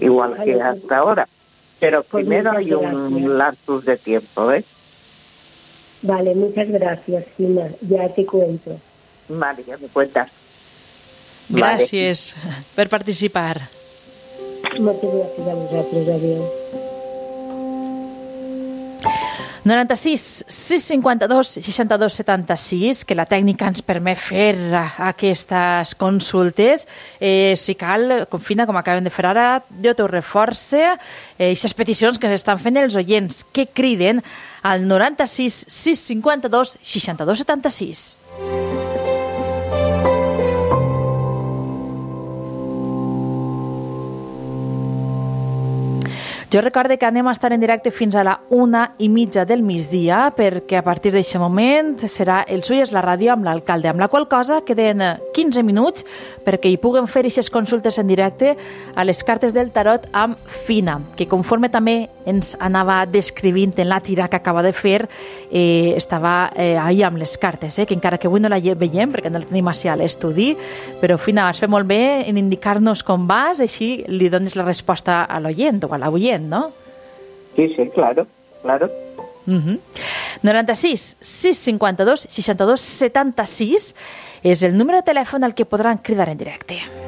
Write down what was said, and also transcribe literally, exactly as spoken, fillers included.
igual que hasta ahora. Pero pues primero hay un lapsus de tiempo, ¿eh? Vale, muchas gracias, Gina. Ya te cuento. Vale, ya me cuentas. Gràcies vale. per participar. Moltes gràcies a vosaltres. Adéu. noranta-sis sis cinquanta-dos seixanta-dos setanta-sis, que la tècnica ens permet fer aquestes consultes. Eh, si cal, confina, com acabem de fer ara, jo t'ho reforce. Aquestes eh, peticions que ens estan fent els oients, que criden al noranta-sis sis cinquanta-dos seixanta-dos setanta-sis. Jo recordo que anem a estar en directe fins a la una i mitja del migdia, perquè a partir d'aquest moment serà el Soi és la ràdio amb l'alcalde, amb la qual cosa queden quinze minuts perquè hi puguen fer aquestes consultes en directe a les cartes del tarot amb Fina, que conforme també ens anava descrivint en la tira que acaba de fer, eh, estava eh, ahir amb les cartes, eh, que encara que avui no la veiem perquè no la tenim així a l'estudi, però Fina, has fet molt bé en indicar-nos com vas, així li dones la resposta a l'oient o a l'oient, ¿no? Sí, sí, claro, claro. Uh-huh. noranta-sis sis cinquanta-dos seixanta-dos setanta-sis és el número de telèfon al que podran cridar en directe.